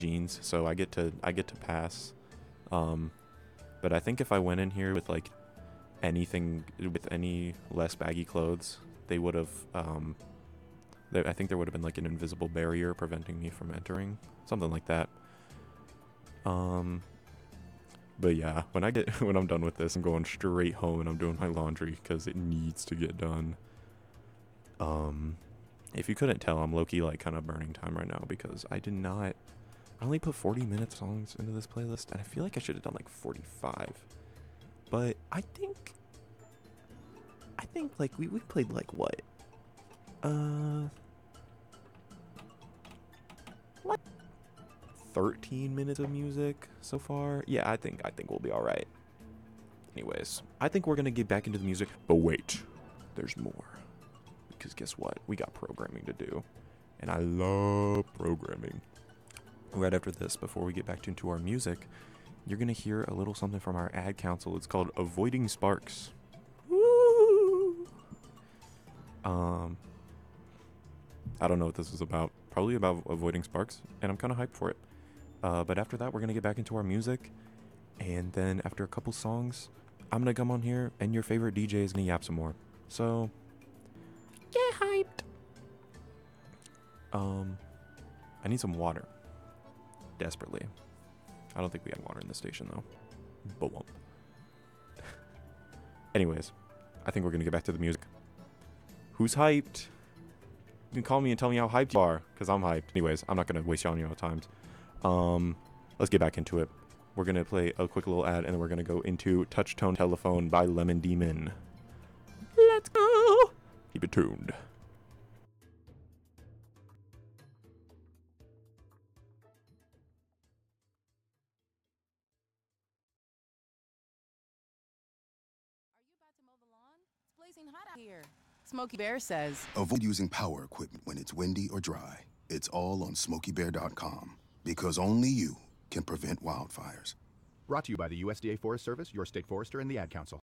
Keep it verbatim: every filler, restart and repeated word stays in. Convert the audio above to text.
jeans, so I get to I get to pass. Um, but I think if I went in here with like anything with any less baggy clothes, they would have. Um, they, I think there would have been like an invisible barrier preventing me from entering, something like that. Um, but yeah, when I get when I'm done with this, I'm going straight home and I'm doing my laundry because it needs to get done. Um, if you couldn't tell, I'm low-key like kind of burning time right now because I did not. I only put forty minute songs into this playlist, and I feel like I should have done like forty-five. But I think, I think like we we played like what, uh, like thirteen minutes of music so far. Yeah, I think I think we'll be all right. Anyways, I think we're gonna get back into the music. But wait, there's more. Because guess what? We got programming to do, and I love programming. Right after this, before we get back into our music, you're going to hear a little something from our ad council. It's called Avoiding Sparks. Woo! Um, I don't know what this is about. Probably about avoiding sparks, and I'm kind of hyped for it. Uh, but after that, we're going to get back into our music, and then after a couple songs, I'm going to come on here, and your favorite D J is going to yap some more. So, get hyped! Um, I need some water. Desperately. I don't think we had water in the station though. But won't. Anyways, I think we're gonna get back to the music. Who's hyped? You can call me and tell me how hyped you are, because I'm hyped. Anyways, I'm not gonna waste y'all on your time. Um, let's get back into it. We're gonna play a quick little ad, and then we're gonna go into Touchtone Telephone by Lemon Demon. Let's go! Keep it tuned. Blazing hot out here. Smokey Bear says, avoid using power equipment when it's windy or dry. It's all on smokey bear dot com because only you can prevent wildfires. Brought to you by the U S D A Forest Service, your state forester, and the Ad Council.